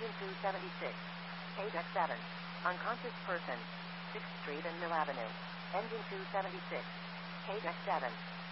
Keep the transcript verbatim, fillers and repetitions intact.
engine two seventy-six. K deck seven. Unconscious person. sixth Street and Mill Avenue. Engine two seventy-six. K deck seven.